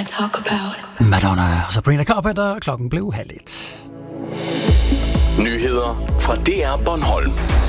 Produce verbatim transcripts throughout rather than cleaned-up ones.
to talk about. Madonna og Sabrina Carpenter. Klokken blev halv et. Nyheder fra D R Bornholm.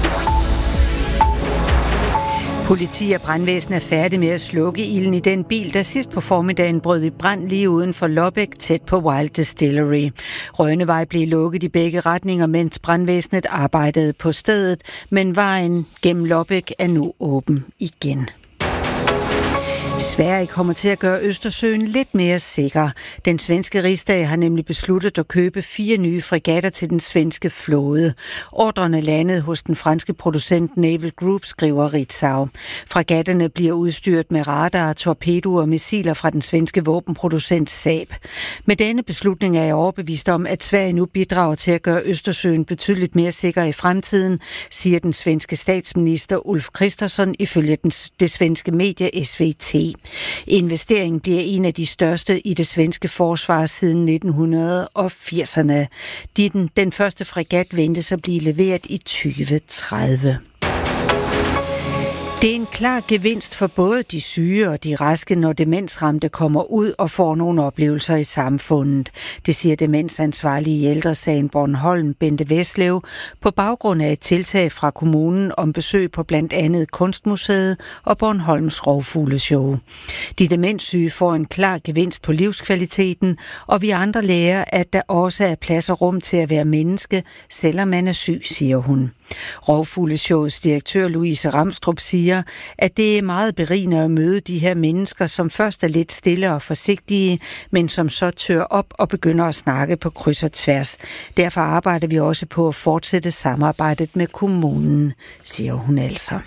Politi og brandvæsen er færdig med at slukke ilden i den bil, der sidst på formiddagen brød i brand lige uden for Lobæk, tæt på Wild Distillery. Rønnevej blev lukket i begge retninger, mens brandvæsenet arbejdede på stedet, men vejen gennem Lobæk er nu åben igen. Sverige kommer til at gøre Østersøen lidt mere sikker. Den svenske rigsdag har nemlig besluttet at købe fire nye fregatter til den svenske flåde. Ordrerne landede hos den franske producent Naval Group, skriver Ritzau. Fregatterne bliver udstyret med radar, torpedoer og missiler fra den svenske våbenproducent Saab. Med denne beslutning er jeg overbevist om, at Sverige nu bidrager til at gøre Østersøen betydeligt mere sikker i fremtiden, siger den svenske statsminister Ulf Kristersson ifølge den, det svenske medie S V T. Investeringen bliver en af de største i det svenske forsvar siden nitten firserne. Den, den første fregat ventes at blive leveret i tyve tredive. Det er en klar gevinst for både de syge og de raske, når demensramte kommer ud og får nogle oplevelser i samfundet. Det siger demensansvarlige i Ældresagen Bornholm, Bente Veslev, på baggrund af et tiltag fra kommunen om besøg på blandt andet Kunstmuseet og Bornholms Rovfugleshow. De demenssyge får en klar gevinst på livskvaliteten, og vi andre lærer, at der også er plads og rum til at være menneske, selvom man er syg, siger hun. Rovfugleshowets direktør Louise Ramstrup siger, at det er meget berigende at møde de her mennesker, som først er lidt stille og forsigtige, men som så tør op og begynder at snakke på kryds og tværs. Derfor arbejder vi også på at fortsætte samarbejdet med kommunen, siger hun altså.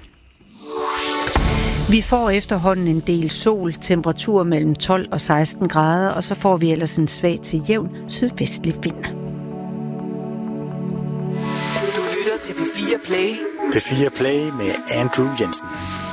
Vi får efterhånden en del sol, temperatur mellem tolv og seksten grader, og så får vi ellers en svag til jævn sydvestlig vind. Til P fire Play. P fire Play med Andrew Jensen.